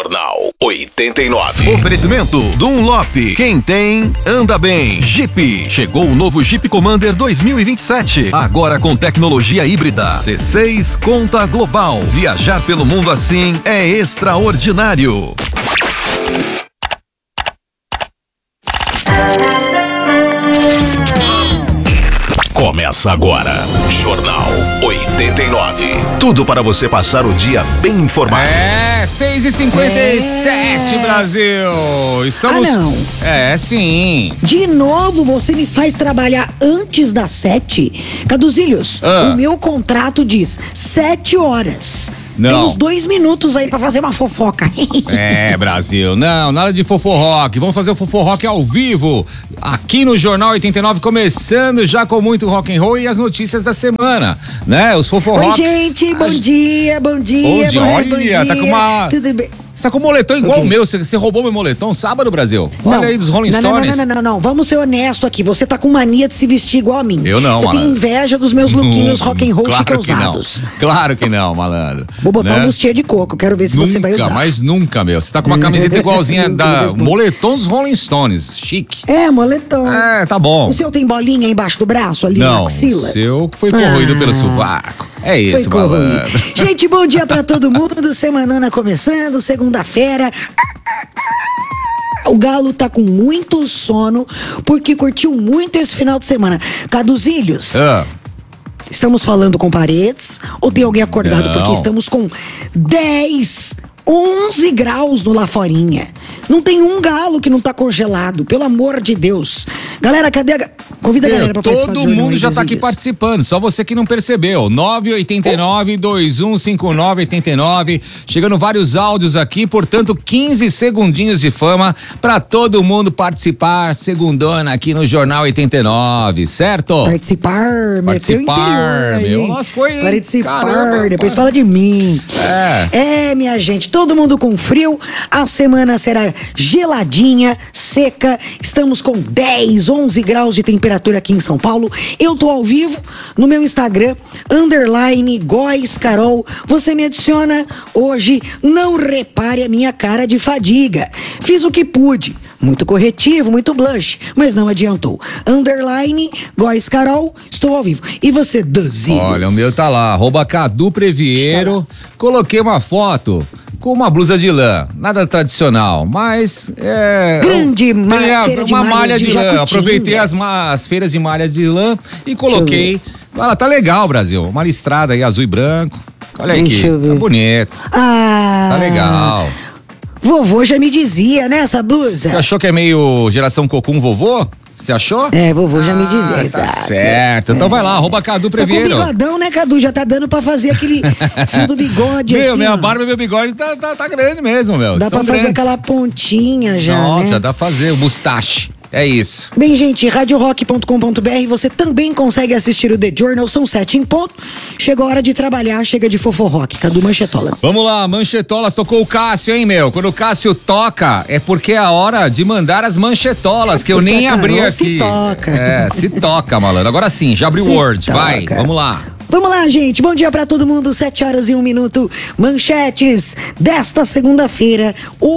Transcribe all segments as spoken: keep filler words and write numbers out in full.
Jornal oitenta e nove. Oferecimento Dunlop. Quem tem, anda bem. Jeep. Chegou o novo Jeep Commander dois mil e vinte e sete. Agora com tecnologia híbrida. C seis Conta Global. Viajar pelo mundo assim é extraordinário. Começa agora, Jornal oitenta e nove. Tudo para você passar o dia bem informado. É, seis e cinquenta e sete, é... Brasil. Estamos... Ah, não. É, sim. De novo você me faz trabalhar antes das sete? Caduzilhos, ah. o meu contrato diz sete horas. Não. Temos dois minutos aí pra fazer uma fofoca. É, Brasil, não, nada de foforrock. Vamos fazer o foforrock ao vivo, aqui no Jornal oitenta e nove, começando já com muito rock and roll e as notícias da semana, né? Os foforrocks. Oi, gente, bom dia, bom dia. Bom dia, bom, olha, bom dia. tá com uma... Tudo bem? Você tá com um moletom igual okay. o meu, você, você roubou meu moletom sábado, Brasil? Olha não, aí dos Rolling não, Stones. Não, não, não, não, não, vamos ser honesto aqui, você tá com mania de se vestir igual a mim. Eu não, Você malandro. tem inveja dos meus lookinhos rock and roll claro chiqueusados. Que não. Claro que não, malandro. Vou botar né? um bustier de coco, quero ver se nunca, você vai usar. Mas nunca, meu. Você tá com uma camiseta igualzinha da moletom dos Rolling Stones, chique. É, moletom. É, tá bom. O seu tem bolinha embaixo do braço ali não, na axila? o seu foi corroído ah, pelo sovaco. É isso, malandro. Gente, bom dia pra todo mundo, semanana começando, segunda-feira. O Galo tá com muito sono porque curtiu muito esse final de semana. Caduzilhos, ah. estamos falando com paredes ou tem alguém acordado? Não. Porque estamos com dez, onze graus no Laforinha. Não tem um galo que não tá congelado, pelo amor de Deus. Galera, cadê a... Convida a galera pra participar. Todo mundo já tá aqui participando, só você que não percebeu. nove oito nove, dois um cinco nove oito nove. Chegando vários áudios aqui, portanto, quinze segundinhos de fama pra todo mundo participar, segundona aqui no Jornal oitenta e nove, certo? Participar, Participar, interior, meu. Nossa, foi. Participar, caramba, depois cara. fala de mim. É. É, minha gente, todo mundo com frio. A semana será geladinha, seca. Estamos com dez, onze graus de temperatura aqui em São Paulo. Eu tô ao vivo no meu Instagram, underline Góes Carol. Você me adiciona hoje. Não repare a minha cara de fadiga. Fiz o que pude. Muito corretivo, muito blush, mas não adiantou. Underline Góes Carol, estou ao vivo. E você, Duzilhos? Olha, o meu tá lá, arroba Cadu Previeiro. Coloquei uma foto com uma blusa de lã, nada tradicional, mas é... Grande ma- a, feira de uma malhas malha de, de lã, Jacutinga. aproveitei as, ma- as feiras de malhas de lã e coloquei, ela tá legal, Brasil, uma listrada aí azul e branco, olha aí Deixa aqui, eu ver. tá bonito, Ah, tá legal. Vovô já me dizia, né, essa blusa? Você achou que é meio geração Cocum vovô? Você achou? É, vovô já me dizia, ah, exato. Tá certo, então é. vai lá, arroba Cadu Você tá com Previeiro. bigodão, né, Cadu? Já tá dando pra fazer aquele fio do bigode, Meu, assim, minha ó. barba e meu bigode tá, tá, tá grande mesmo, meu. Dá São pra fazer grandes. aquela pontinha já, Nossa, né? já dá pra fazer o mustache. É isso. Bem, gente, rádio rock ponto com ponto b r, você também consegue assistir o The Journal, são sete em ponto. Chegou a hora de trabalhar, chega de foforrock. Cadu Manchetolas. Vamos lá, Manchetolas, tocou o Cássio, hein, meu? Quando o Cássio toca, é porque é a hora de mandar as manchetolas, que eu Porque nem a abri Carol aqui. se toca. É, se toca, malandro. Agora sim, já abriu o Se Word, vai, toca. vamos lá. Vamos lá, gente. Bom dia pra todo mundo. Sete horas e um minuto. Manchetes desta segunda-feira,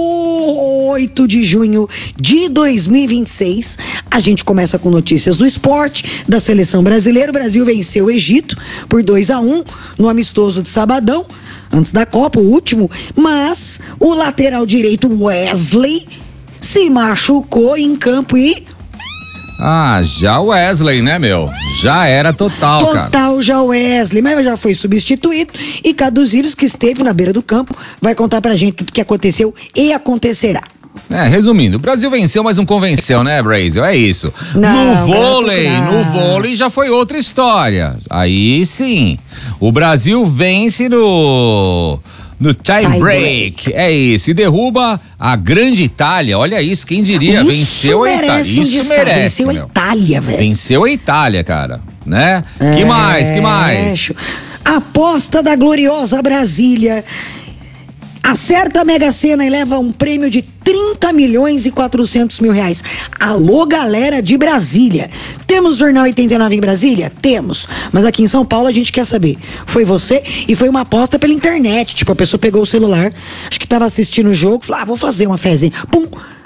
oito de junho de dois mil e vinte e seis. A gente começa com notícias do esporte, da seleção brasileira. O Brasil venceu o Egito por dois a um no amistoso de sabadão, antes da Copa, o último. Mas o lateral direito Wesley se machucou em campo e... Ah, já o Wesley, né, meu? Já era total, cara. Total já Wesley, mas já foi substituído. E Caduzilhos, que esteve na beira do campo, vai contar pra gente tudo o que aconteceu e acontecerá. É, resumindo, o Brasil venceu, mas não convenceu, né, Brasil? É isso. Não, no vôlei, garoto, no vôlei já foi outra história. Aí sim, o Brasil vence no... No tie, tie break. break, é isso, e derruba a grande Itália, olha isso, quem diria, isso venceu a Itália, um isso destaque. merece, venceu meu. a Itália, velho. Venceu a Itália, cara, né? É, que mais, que mais? Aposta da gloriosa Brasília Acerta a Mega Sena e leva um prêmio de trinta milhões e quatrocentos mil reais. Alô, galera de Brasília. Temos Jornal oitenta e nove em Brasília? Temos. Mas aqui em São Paulo a gente quer saber. Foi você e foi uma aposta pela internet. Tipo, a pessoa pegou o celular, acho que tava assistindo o jogo, falou, ah, vou fazer uma fezinha. Pum!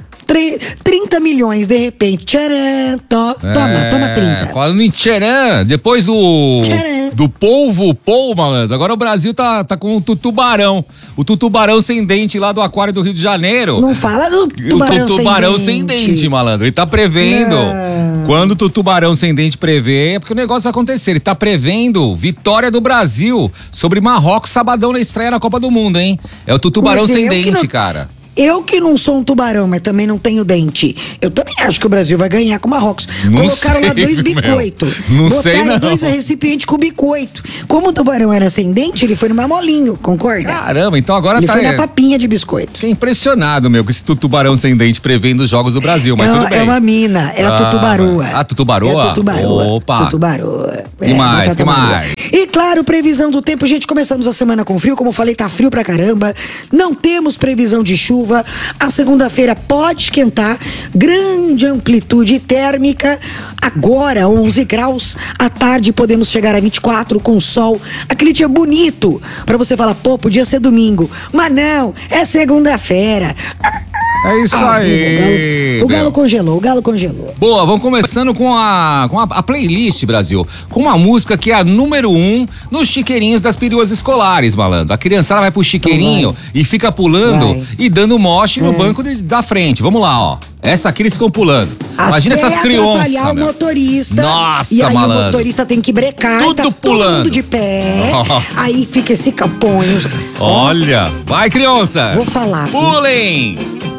trinta milhões, de repente. Tcharam, to, toma, é, toma trinta. Falando em tcharam, depois do Tcharam. do polvo, pol, malandro, agora o Brasil tá, tá com o tutubarão. O tutubarão sem dente lá do aquário do Rio de Janeiro. Não fala do tubarão, o tutubarão sem, sem dente. dente, malandro. Ele tá prevendo. Não. Quando o tutubarão sem dente prevê, é porque o negócio vai acontecer. Ele tá prevendo vitória do Brasil sobre Marrocos, sabadão na estreia na Copa do Mundo, hein? É o tutubarão Mas sem eu que dente, não- cara. Eu que não sou um tubarão, mas também não tenho dente. Eu também acho que o Brasil vai ganhar com o Marrocos. Não Colocaram sei, lá dois meu. biscoitos. Não Botaram sei, não. dois recipientes com biscoito. Como o tubarão era sem dente, ele foi no mamolinho, concorda? Caramba, então agora ele tá. foi na papinha de biscoito. Fiquei impressionado, meu, com esse tutubarão sem dente prevendo os jogos do Brasil, mas é, tudo uma- bem. é uma mina, é a Ah, tutubaroa. a tutubaroa? É a tutubaroa. Opa. Tutubaroa. Que mais, batata que madura. mais? E claro, previsão do tempo. Gente, começamos a semana com frio. Como eu falei, tá frio pra caramba. Não temos previsão de chuva. A segunda-feira pode esquentar. Grande amplitude térmica. Agora, onze graus. À tarde podemos chegar a vinte e quatro com sol. Aquele dia bonito pra você falar, pô, podia ser domingo. Mas não, é segunda-feira. É isso Ah, aí. O galo, o galo meu. congelou, o galo congelou. Boa, vamos começando com a, com a, a playlist, Brasil. Com uma música que é a número um nos chiqueirinhos das peruas escolares, malandro. A criançada vai pro chiqueirinho Então e fica pulando Vai. e dando moche no É. banco de- da frente. Vamos lá, ó. Essa aqui eles ficam pulando. Imagina Até essas crianças. atrapalhar o meu. motorista. Nossa, E aí malandro. o motorista tem que brecar. Tudo e tá todo pulando. mundo de pé. Nossa. Aí fica esse capões. Olha, vai, criança. Vou falar. Pulem.